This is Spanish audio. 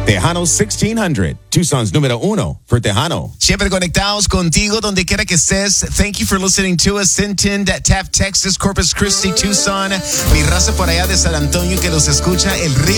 Tejano 1600, Tucson's número uno for Tejano. Siempre conectados contigo donde quiera que estés. Thank you for listening to us. Sinton, Taft, Texas, Corpus Christi, Tucson. Mi raza por allá de San Antonio que los escucha. El río